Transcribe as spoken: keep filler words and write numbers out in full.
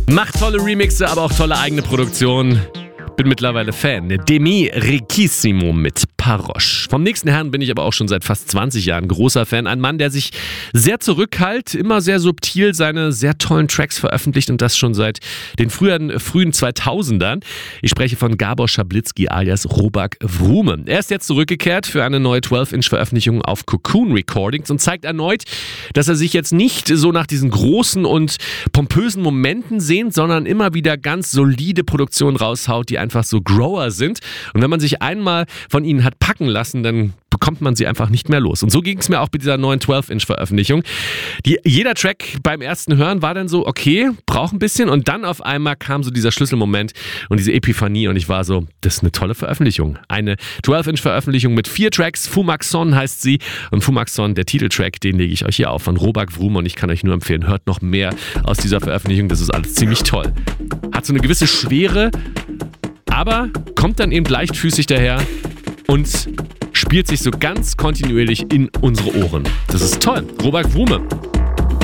Macht tolle Remixe, aber auch tolle eigene Produktion. Bin mittlerweile Fan. Demi Riquissimo mit Paroche. Vom nächsten Herrn bin ich aber auch schon seit fast zwanzig Jahren großer Fan. Ein Mann, der sich sehr zurückhält, immer sehr subtil seine sehr tollen Tracks veröffentlicht und das schon seit den frühen, frühen zweitausendern. Ich spreche von Gabor Schablitzky alias Robak Vrume. Er ist jetzt zurückgekehrt für eine neue zwölf Inch Veröffentlichung auf Cocoon Recordings und zeigt erneut, dass er sich jetzt nicht so nach diesen großen und pompösen Momenten sehnt, sondern immer wieder ganz solide Produktionen raushaut, die einfach so Grower sind. Und wenn man sich einmal von ihnen hat packen lassen, dann bekommt man sie einfach nicht mehr los. Und so ging es mir auch mit dieser neuen zwölf Inch Veröffentlichung. Die, jeder Track beim ersten Hören war dann so, okay, braucht ein bisschen. Und dann auf einmal kam so dieser Schlüsselmoment und diese Epiphanie und ich war so, das ist eine tolle Veröffentlichung. Eine zwölf Inch Veröffentlichung mit vier Tracks. Fumaxon heißt sie. Und Fumaxon, der Titeltrack, den lege ich euch hier auf von Robak Vrume und ich kann euch nur empfehlen, hört noch mehr aus dieser Veröffentlichung. Das ist alles ziemlich toll. Hat so eine gewisse Schwere, aber kommt dann eben leichtfüßig daher und spielt sich so ganz kontinuierlich in unsere Ohren. Das ist toll. Robak Vrume.